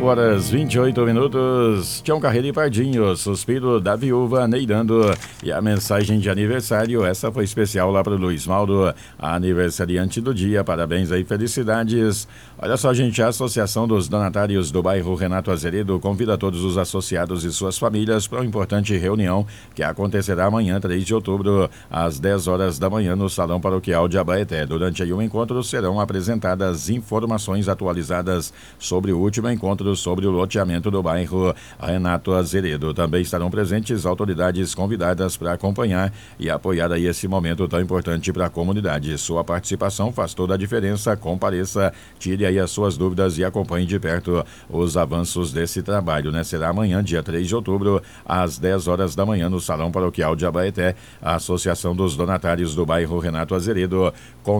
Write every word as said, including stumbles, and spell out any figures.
cinco horas e vinte e oito minutos. Tião Carreiro e Pardinho, suspiro da viúva Neirando. E a mensagem de aniversário, essa foi especial lá para o Luiz Maldo, aniversariante do dia. Parabéns aí, felicidades. Olha só, gente, a Associação dos Donatários do bairro Renato Azeredo convida todos os associados e suas famílias para uma importante reunião que acontecerá amanhã, três de outubro, às dez horas da manhã, no Salão Paroquial de Abaeté. Durante aí o encontro serão apresentadas informações atualizadas sobre o último encontro sobre o loteamento do bairro Renato Azeredo. Também estarão presentes autoridades convidadas para acompanhar e apoiar aí esse momento tão importante para a comunidade. Sua participação faz toda a diferença. Compareça, tire aí as suas dúvidas e acompanhe de perto os avanços desse trabalho, né? Será amanhã, dia três de outubro, às dez horas da manhã, no Salão Paroquial de Abaeté. A Associação dos Donatários do bairro Renato Azeredo